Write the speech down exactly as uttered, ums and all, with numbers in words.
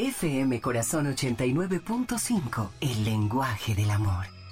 F M Corazón ochenta y nueve punto cinco, el lenguaje del amor.